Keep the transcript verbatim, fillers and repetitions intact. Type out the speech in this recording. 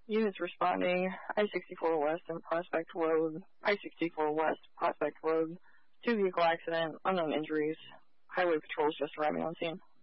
Units responding, I sixty-four West and Prospect Road, I sixty-four West, Prospect Road, two vehicle accident, unknown injuries. Highway patrols just arriving on scene.